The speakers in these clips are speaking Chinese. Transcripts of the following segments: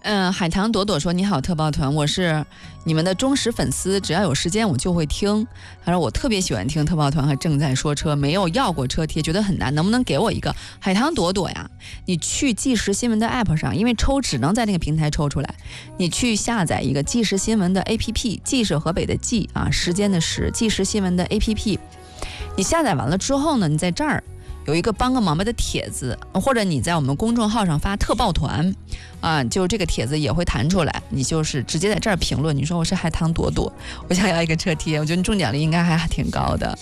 海棠朵朵说你好特报团，我是你们的忠实粉丝，只要有时间我就会听。他说我特别喜欢听特报团和正在说车，没有要过车贴，觉得很难，能不能给我一个？海棠朵朵呀，你去即时新闻的 app 上，因为抽只能在那个平台抽出来，你去下载一个即时新闻的 app， 即是河北的即啊，时间的时，即时新闻的 app， 你下载完了之后呢，你在这儿有一个帮个忙的帖子，或者你在我们公众号上发特报团啊，就这个帖子也会弹出来，你就是直接在这儿评论，你说我是海棠朵朵，我想要一个车贴，我觉得中奖率应该还挺高的。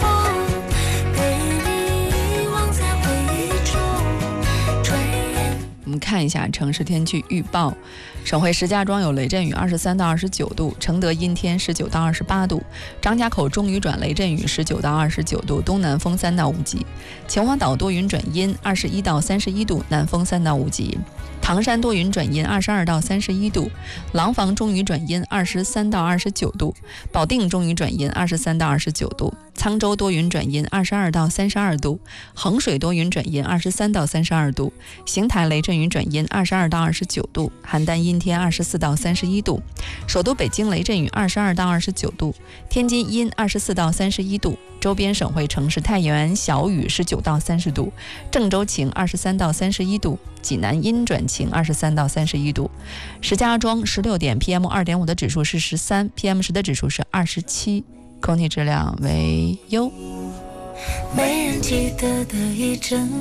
我们看一下城市天气预报，省会石家庄有雷阵雨，23到29度；承德阴天，19到28度；张家口中雨转雷阵雨，19到29度，东南风3到5级；秦皇岛多云转阴，21到31度，南风3到5级；唐山多云转阴，22到31度；廊坊中雨转阴，23到29度；保定中雨转阴，23到29度；沧州多云转阴，22到32度；衡水多云转阴，23到32度；邢台雷阵雨转阴，22到29度；邯郸阴天，24到31度；首都北京雷阵雨，22到29度；天津阴，24到31度；周边省会城市太原小雨，19到30度；郑州晴，23到31度；济南阴转晴，23到31度；石家庄16点 PM2.5 的指数是13， PM10 的指数是27，空气质量为优。 没人记得的一阵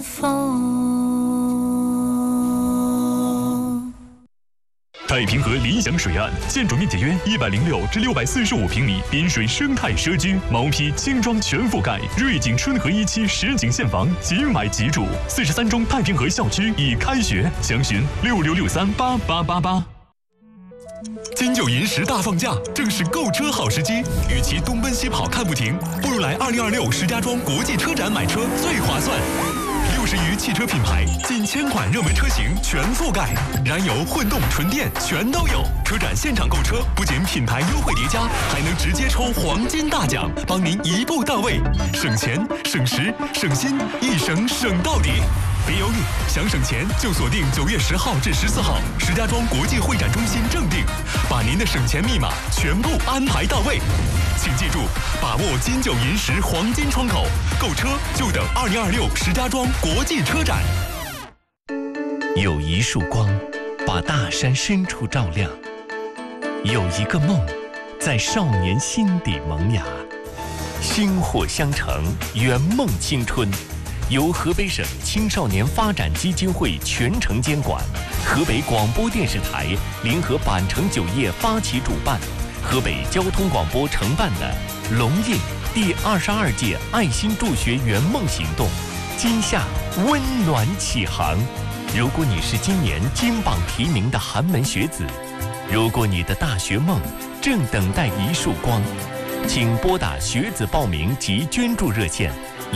风。 太平河理想水岸，建筑面积约106至645平米，滨水生态社区，毛坯轻装全覆盖，瑞景春和1期实景现房，即买即住。43中太平河校区已开学，详询66638888。金九银十大放假，正是购车好时机。与其东奔西跑看不停，不如来2026石家庄国际车展买车最划算。60余汽车品牌，近1000款热门车型全覆盖，燃油、混动、纯电全都有。车展现场购车，不仅品牌优惠叠加，还能直接抽黄金大奖，帮您一步到位，省钱、省时、省心，一省省到底。别犹豫，想省钱就锁定9月10号至14号石家庄国际会展中心正定，把您的省钱密码全部安排到位。请记住，把握金九银十黄金窗口，购车就等2026石家庄国际车展。 有一束光，把大山深处照亮；有一个梦，在少年心底萌芽。薪火相承，圆梦青春。由河北省青少年发展基金会全程监管，河北广播电视台联合板城酒业发起主办，河北交通广播承办的龙印第22届爱心助学圆梦行动，今夏温暖启航。如果你是今年金榜题名的寒门学子，如果你的大学梦正等待一束光，请拨打学子报名及捐助热线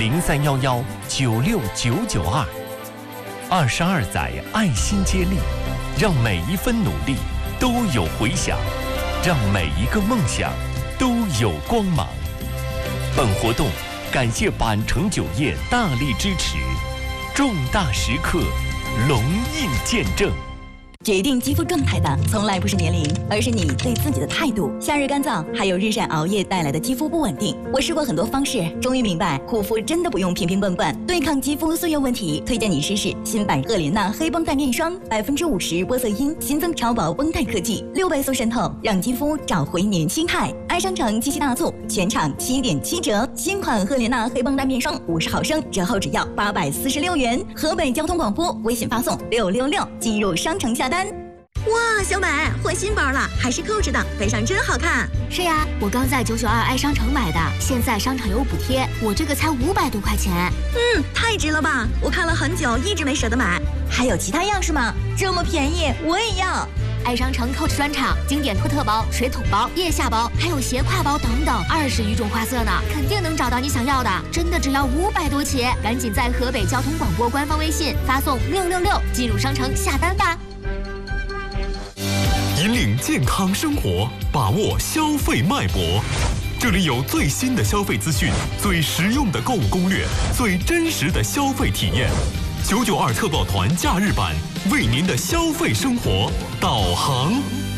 0311969992。22载爱心接力，让每一分努力都有回响，让每一个梦想都有光芒。本活动感谢板城酒业大力支持，重大时刻龙印见证。 决定肌肤状态的从来不是年龄，而是你对自己的态度。夏日干燥，还有日晒熬夜带来的肌肤不稳定。我试过很多方式，终于明白护肤真的不用瓶瓶罐罐。对抗肌肤素油问题，推荐你试试新版赫莲娜黑绷带面霜，50%玻色因，新增超薄绷带科技，6倍速渗透，让肌肤找回年轻态。爱商城七夕大促，全场7.7折，新款赫莲娜黑绷带面霜50毫升，折后只要846元。河北交通广播微信发送666，进入商城下单。 哇，小美换新包了，还是扣着的，背上真好看。 是呀，我刚在992爱商城买的，现在商场有补贴，我这个才500多块钱。 太值了吧！我看了很久，一直没舍得买。 还有其他样式吗？这么便宜，我也要。 爱商城 Coach 专场，经典托特包、水桶包、腋下包，还有斜挎包等等，20余种花色呢，肯定能找到你想要的。真的只要500多起，赶紧在河北交通广播官方微信发送666，进入商城下单吧。 引领健康生活，把握消费脉搏。这里有最新的消费资讯，最实用的购物攻略，最真实的消费体验。 992特保团假日版，为您的消费生活导航。